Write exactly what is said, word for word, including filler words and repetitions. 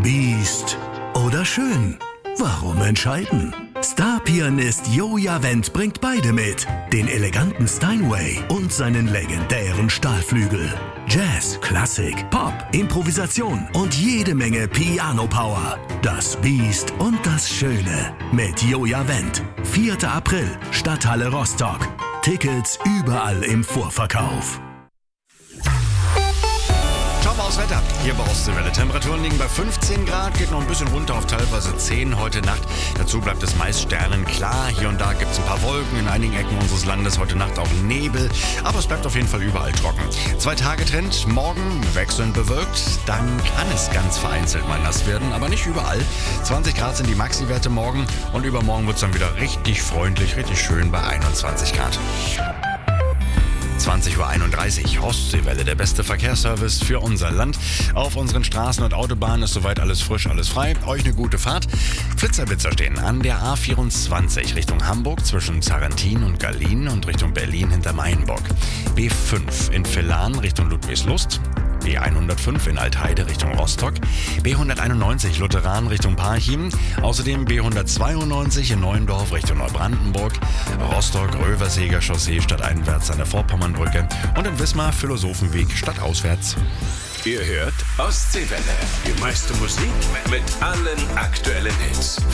Biest oder schön? Warum entscheiden? Star-Pianist Joja Wendt bringt beide mit. Den eleganten Steinway und seinen legendären Stahlflügel. Jazz, Klassik, Pop, Improvisation und jede Menge Piano-Power. Das Biest und das Schöne mit Joja Wendt. vierter April, Stadthalle Rostock. Tickets überall im Vorverkauf. Schauen wir aufs Wetter. Hier bei Ostseewelle. Temperaturen liegen bei fünfzehn Grad, geht noch ein bisschen runter auf teilweise zehn heute Nacht. Dazu bleibt es meist sternenklar. Hier und da gibt es ein paar Wolken, in einigen Ecken unseres Landes heute Nacht auch Nebel. Aber es bleibt auf jeden Fall überall trocken. Zwei Tage Trend, morgen wechselnd bewölkt. Dann kann es ganz vereinzelt mal nass werden, aber nicht überall. zwanzig Grad sind die Maxi-Werte morgen und übermorgen wird es dann wieder richtig freundlich, richtig schön bei einundzwanzig Grad. zwanzig Uhr einunddreißig, Ostseewelle, der beste Verkehrsservice für unser Land. Auf unseren Straßen und Autobahnen ist soweit alles frisch, alles frei. Euch eine gute Fahrt. Flitzerblitzer stehen an der A vierundzwanzig Richtung Hamburg zwischen Sarrentin und Gallien und Richtung Berlin hinter Mainburg. B fünf in Villan Richtung Ludwigslust. B hundertfünf in Altheide Richtung Rostock, B hunderteinundneunzig Lutheran Richtung Parchim, außerdem B hundertzweiundneunzig in Neuendorf Richtung Neubrandenburg, Rostock-Röverseger Chaussee stadteinwärts an der Vorpommernbrücke und in Wismar Philosophenweg stadtauswärts. Ihr hört Ostseewelle, die meiste Musik mit allen aktuellen Hits.